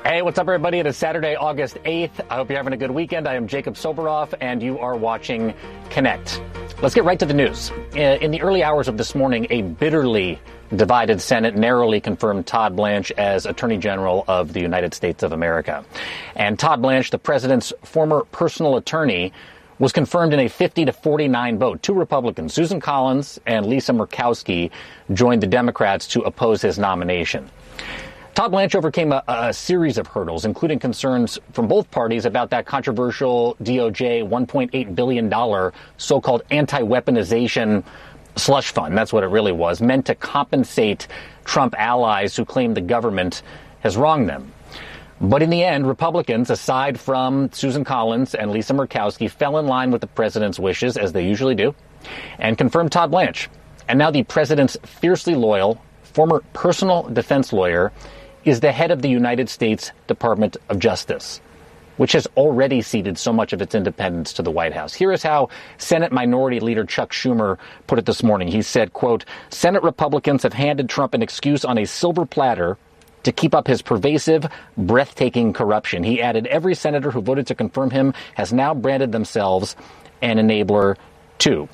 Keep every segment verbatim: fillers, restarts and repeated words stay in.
Hey, what's up, everybody? It is Saturday, August eighth. I hope you're having a good weekend. I am Jacob Soboroff, and you are watching Connect. Let's get right to the news. In the early hours of this morning, a bitterly divided Senate narrowly confirmed Todd Blanche as Attorney General of the United States of America. And Todd Blanche, the president's former personal attorney, was confirmed in a fifty to forty-nine vote. Two Republicans, Susan Collins and Lisa Murkowski, joined the Democrats to oppose his nomination. Todd Blanche overcame a, a series of hurdles, including concerns from both parties about that controversial D O J one point eight billion dollars so-called anti-weaponization slush fund. That's what it really was, meant to compensate Trump allies who claim the government has wronged them. But in the end, Republicans, aside from Susan Collins and Lisa Murkowski, fell in line with the president's wishes, as they usually do, and confirmed Todd Blanche. And now the president's fiercely loyal former personal defense lawyer is the head of the United States Department of Justice, which has already ceded so much of its independence to the White House. Here is how Senate Minority Leader Chuck Schumer put it this morning. He said, quote, "Senate Republicans have handed Trump an excuse on a silver platter to keep up his pervasive, breathtaking corruption." He added, "Every senator who voted to confirm him has now branded themselves an enabler too."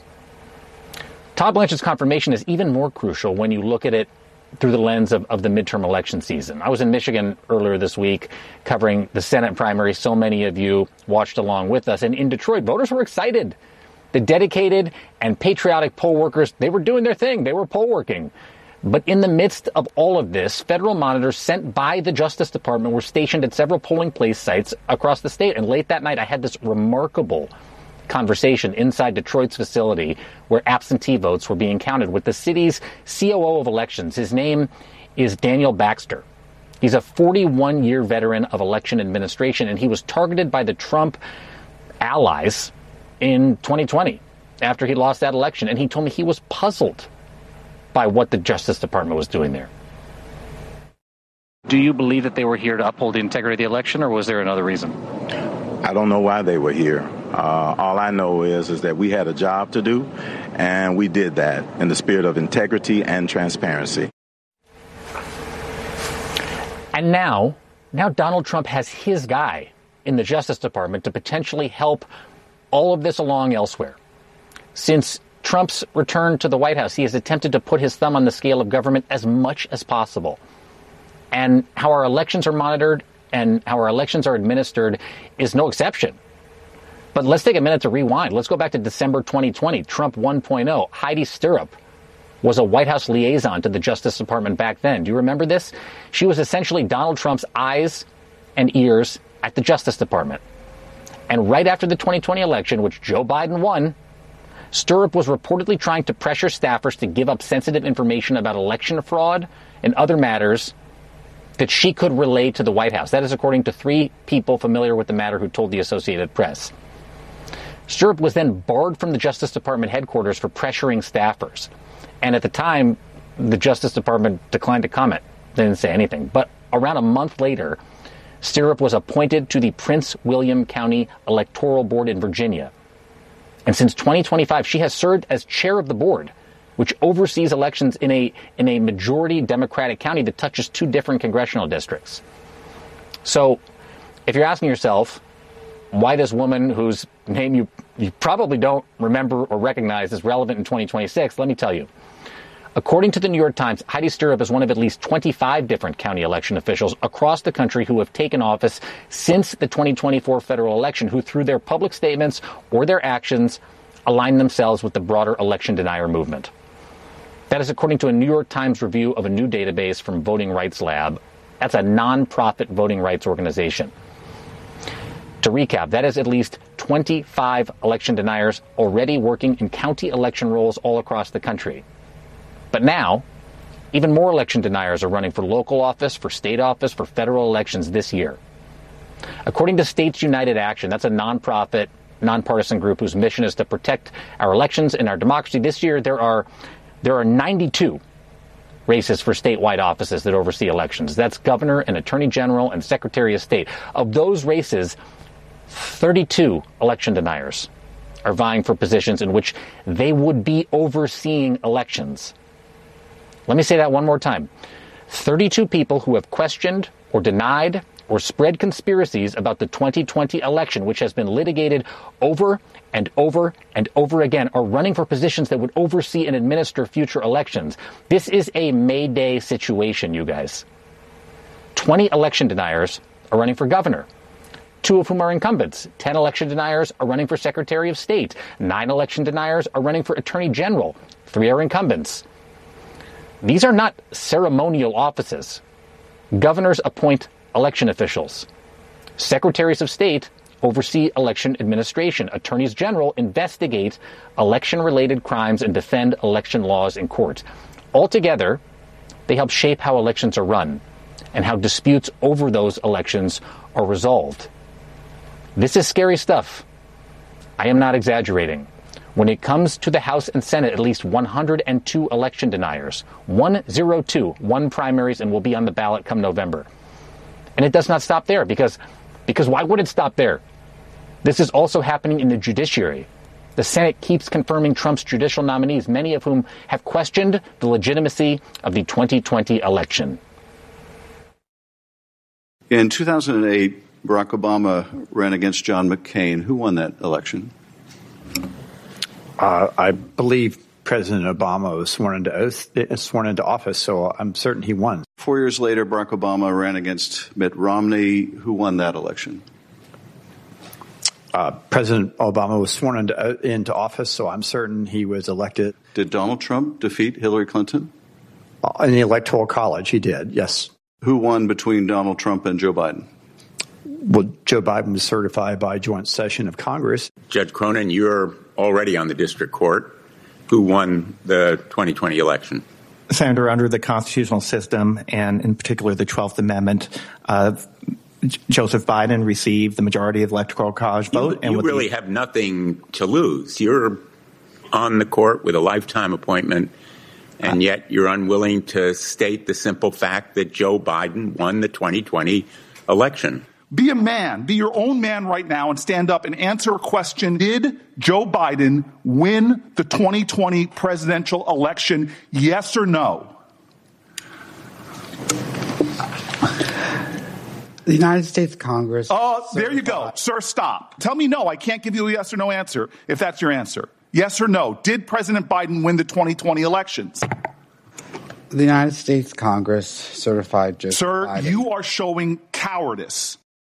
Todd Blanche's confirmation is even more crucial when you look at it through the lens of, of the midterm election season. I was in Michigan earlier this week covering the Senate primary. So many of you watched along with us. And in Detroit, voters were excited. The dedicated and patriotic poll workers, they were doing their thing. They were poll working. But in the midst of all of this, federal monitors sent by the Justice Department were stationed at several polling place sites across the state. And late that night, I had this remarkable conversation inside Detroit's facility where absentee votes were being counted with the city's C O O of elections. His name is Daniel Baxter. He's a forty-one-year veteran of election administration, and he was targeted by the Trump allies in twenty twenty after he lost that election. And he told me he was puzzled by what the Justice Department was doing there. Do you believe that they were here to uphold the integrity of the election, or was there another reason? I don't know why they were here. Uh, all I know is is that we had a job to do, and we did that in the spirit of integrity and transparency. And now, now Donald Trump has his guy in the Justice Department to potentially help all of this along elsewhere. Since Trump's return to the White House, he has attempted to put his thumb on the scale of government as much as possible. And how our elections are monitored and how our elections are administered is no exception. But let's take a minute to rewind. Let's go back to December twenty twenty, Trump one point oh. Heidi Stirrup was a White House liaison to the Justice Department back then. Do you remember this? She was essentially Donald Trump's eyes and ears at the Justice Department. And right after the twenty twenty election, which Joe Biden won, Stirrup was reportedly trying to pressure staffers to give up sensitive information about election fraud and other matters that she could relay to the White House. That is according to three people familiar with the matter who told the Associated Press. Stirrup was then barred from the Justice Department headquarters for pressuring staffers. And at the time, the Justice Department declined to comment. They didn't say anything. But around a month later, Stirrup was appointed to the Prince William County Electoral Board in Virginia. And since twenty twenty-five, she has served as chair of the board, which oversees elections in a in a majority Democratic county that touches two different congressional districts. So if you're asking yourself, why this woman whose name you, you probably don't remember or recognize is relevant in twenty twenty-six, let me tell you. According to the New York Times, Heidi Stirrup is one of at least twenty-five different county election officials across the country who have taken office since the twenty twenty-four federal election, who through their public statements or their actions align themselves with the broader election denier movement. That is according to a New York Times review of a new database from Voting Rights Lab. That's a nonprofit voting rights organization. To recap, that is at least twenty-five election deniers already working in county election roles all across the country. But now, even more election deniers are running for local office, for state office, for federal elections this year. According to States United Action, that's a nonprofit, nonpartisan group whose mission is to protect our elections and our democracy. This year, there are there are ninety-two races for statewide offices that oversee elections. That's governor and attorney general and secretary of state. Of those races, thirty-two election deniers are vying for positions in which they would be overseeing elections. Let me say that one more time. thirty-two people who have questioned or denied or spread conspiracies about the twenty twenty election, which has been litigated over and over and over again, are running for positions that would oversee and administer future elections. This is a Mayday situation, you guys. twenty election deniers are running for governor, two of whom are incumbents. ten election deniers are running for Secretary of State. Nine election deniers are running for Attorney General. Three are incumbents. These are not ceremonial offices. Governors appoint election officials. Secretaries of State oversee election administration. Attorneys General investigate election-related crimes and defend election laws in court. Altogether, they help shape how elections are run and how disputes over those elections are resolved. This is scary stuff. I am not exaggerating. When it comes to the House and Senate, at least one hundred two election deniers, one hundred two, won primaries and will be on the ballot come November. And it does not stop there, because, because why would it stop there? This is also happening in the judiciary. The Senate keeps confirming Trump's judicial nominees, many of whom have questioned the legitimacy of the twenty twenty election. In two thousand eight, Barack Obama ran against John McCain. Who won that election? Uh, I believe President Obama was sworn into oath, sworn into office, so I'm certain he won. Four years later, Barack Obama ran against Mitt Romney. Who won that election? Uh, President Obama was sworn into, uh, into office, so I'm certain he was elected. Did Donald Trump defeat Hillary Clinton? Uh, in the Electoral College, he did, yes. Who won between Donald Trump and Joe Biden? Well, Joe Biden was certified by a joint session of Congress. Judge Cronin, you're already on the district court. Who won the twenty twenty election? Senator, under the constitutional system, and in particular the twelfth Amendment, uh, Joseph Biden received the majority of the Electoral College vote. You, and you really the- have nothing to lose. You're on the court with a lifetime appointment, and yet you're unwilling to state the simple fact that Joe Biden won the twenty twenty election. Be a man, be your own man right now and stand up and answer a question. Did Joe Biden win the twenty twenty presidential election? Yes or no? The United States Congress. Oh, there you go. Sir, stop. Tell me no. I can't give you a yes or no answer if that's your answer. Yes or no? Did President Biden win the twenty twenty elections? The United States Congress certified Joseph Sir, Biden. you are showing cowardice.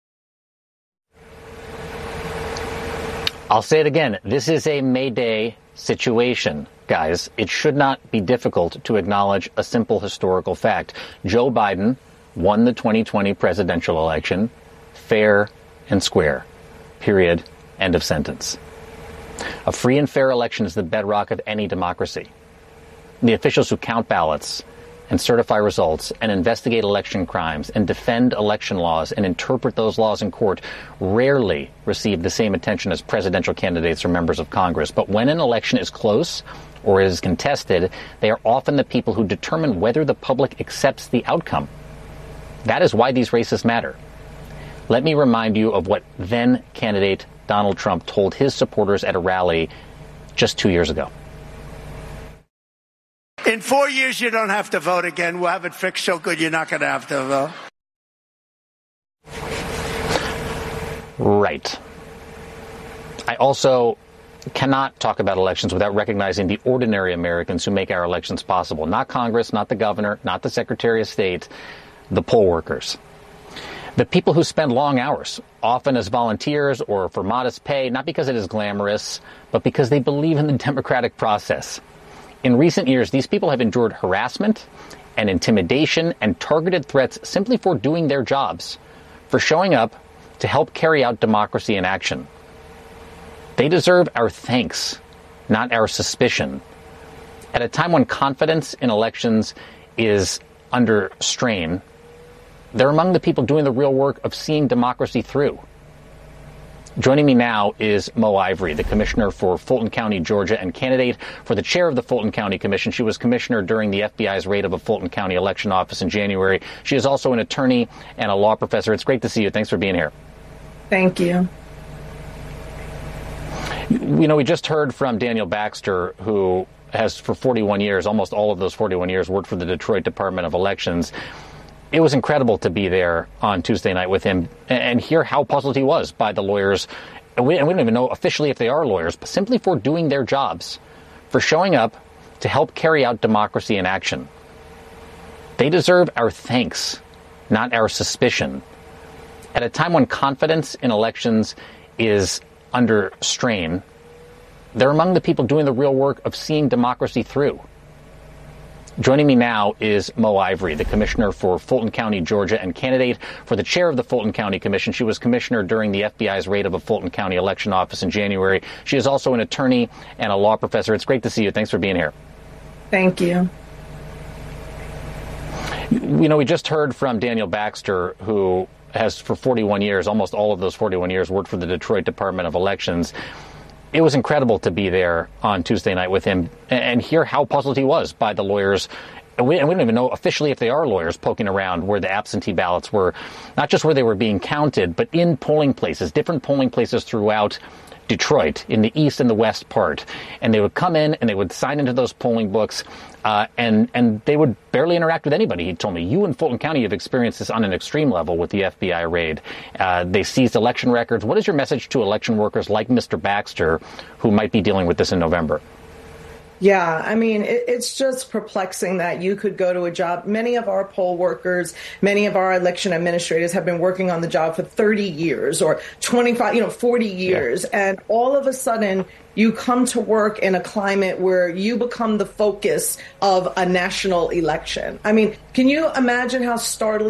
I'll say it again. This is a Mayday situation, guys. It should not be difficult to acknowledge a simple historical fact. Joe Biden won the twenty twenty presidential election fair and square. Period. End of sentence. A free and fair election is the bedrock of any democracy. The officials who count ballots and certify results and investigate election crimes and defend election laws and interpret those laws in court rarely receive the same attention as presidential candidates or members of Congress. But when an election is close or is contested, they are often the people who determine whether the public accepts the outcome. That is why these races matter. Let me remind you of what then candidate Donald Trump told his supporters at a rally just two years ago. In four years, you don't have to vote again. We'll have it fixed so good you're not going to have to vote. Right. I also cannot talk about elections without recognizing the ordinary Americans who make our elections possible. Not Congress, not the governor, not the Secretary of State, the poll workers. The people who spend long hours, often as volunteers or for modest pay, not because it is glamorous, but because they believe in the democratic process. In recent years, these people have endured harassment and intimidation and targeted threats simply for doing their jobs, for showing up to help carry out democracy in action. They deserve our thanks, not our suspicion. At a time when confidence in elections is under strain, they're among the people doing the real work of seeing democracy through. Joining me now is Mo Ivory, the commissioner for Fulton County, Georgia, and candidate for the chair of the Fulton County Commission. She was commissioner during the F B I's raid of a Fulton County election office in January. She is also an attorney and a law professor. It's great to see you. Thanks for being here. Thank you. You know, we just heard from Daniel Baxter, who has for forty-one years, almost all of those forty-one years, worked for the Detroit Department of Elections. It was incredible to be there on Tuesday night with him and hear how puzzled he was by the lawyers. And we, and we don't even know officially if they are lawyers, but simply for doing their jobs, for showing up to help carry out democracy in action. They deserve our thanks, not our suspicion. At a time when confidence in elections is under strain, they're among the people doing the real work of seeing democracy through. Joining me now is Mo Ivory, the commissioner for Fulton County, Georgia, and candidate for the chair of the Fulton County Commission. She was commissioner during the F B I's raid of a Fulton County election office in January. She is also an attorney and a law professor. It's great to see you. Thanks for being here. Thank you. You know, we just heard from Daniel Baxter, who has for forty-one years, almost all of those forty-one years, worked for the Detroit Department of Elections. It was incredible to be there on Tuesday night with him and hear how puzzled he was by the lawyers. And we, and we don't even know officially if they are lawyers poking around where the absentee ballots were, not just where they were being counted, but in polling places, different polling places throughout Detroit, in the east and the west part. And they would come in and they would sign into those polling books, uh, and, and they would barely interact with anybody. He told me, you in Fulton County have experienced this on an extreme level with the F B I raid. Uh, they seized election records. What is your message to election workers like Mister Baxter, who might be dealing with this in November? Yeah, I mean, it, it's just perplexing that you could go to a job. Many of our poll workers, many of our election administrators have been working on the job for thirty years or twenty-five, you know, forty years. Yeah. And all of a sudden, you come to work in a climate where you become the focus of a national election. I mean, can you imagine how startling